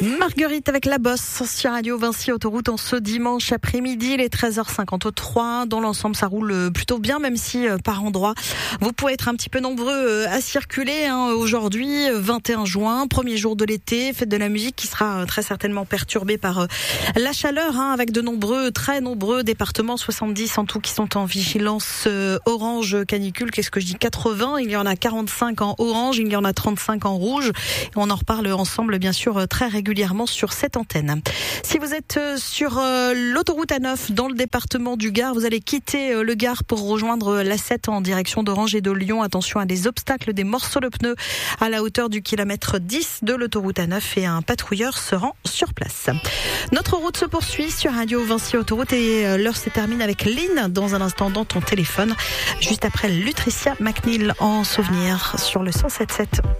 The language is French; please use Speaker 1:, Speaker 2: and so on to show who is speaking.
Speaker 1: Marguerite avec la bosse sur Radio Vinci Autoroute en ce dimanche après-midi, les 13h53. Dans l'ensemble, ça roule plutôt bien, même si par endroits, vous pouvez être un petit peu nombreux à circuler. Aujourd'hui, 21 juin, premier jour de l'été, fête de la musique qui sera très certainement perturbée par la chaleur, avec de très nombreux départements, 70 en tout, qui sont en vigilance orange canicule. Qu'est-ce que je dis, 80, il y en a 45 en orange, il y en a 35 en rouge. Et on en reparle ensemble, bien sûr, très régulièrement sur cette antenne. Si vous êtes sur l'autoroute A9 dans le département du Gard, vous allez quitter le Gard pour rejoindre l'A7 en direction d'Orange et de Lyon. Attention à des obstacles, des morceaux de pneus à la hauteur du kilomètre 10 de l'autoroute A9 et un patrouilleur se rend sur place. Notre route se poursuit sur Radio Vinci Autoroute et l'heure se termine avec Lynn dans un instant dans ton téléphone, juste après Lutricia McNeil en souvenir sur le 107.7.